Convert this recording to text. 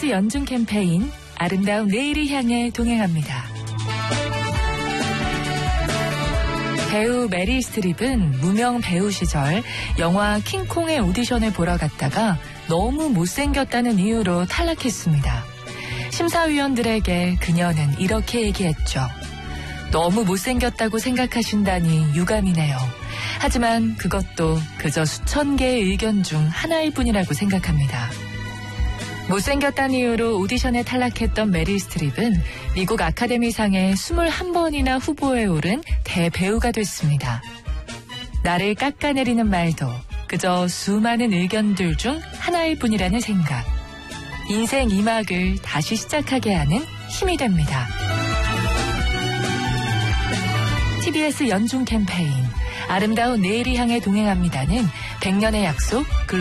TBS 연중 캠페인 아름다운 내일을 향해 동행합니다. 배우 메릴 스트립은 무명 배우 시절 영화 킹콩의 오디션을 보러 갔다가 너무 못생겼다는 이유로 탈락했습니다. 심사위원들에게 그녀는 이렇게 얘기했죠. 너무 못생겼다고 생각하신다니 유감이네요. 하지만 그것도 그저 수천 개의 의견 중 하나일 뿐이라고 생각합니다. 못생겼다는 이유로 오디션에 탈락했던 메릴 스트립은 미국 아카데미상에 21번이나 후보에 오른 대배우가 됐습니다. 나를 깎아내리는 말도 그저 수많은 의견들 중 하나일 뿐이라는 생각. 인생 2막을 다시 시작하게 하는 힘이 됩니다. TBS 연중 캠페인 아름다운 내일을 향해 동행합니다는 100년의 약속